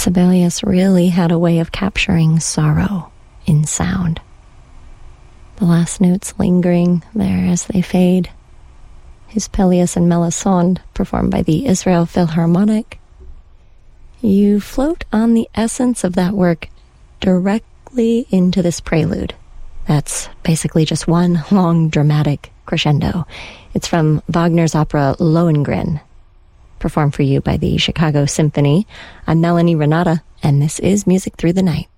Sibelius really had a way of capturing sorrow in sound. The last notes lingering there as they fade. His Pelleas and Melisande, performed by the Israel Philharmonic. You float on the essence of that work directly into this prelude. That's basically just one long dramatic crescendo. It's from Wagner's opera Lohengrin, performed for you by the Chicago Symphony. I'm Melanie Renata, and this is Music Through the Night.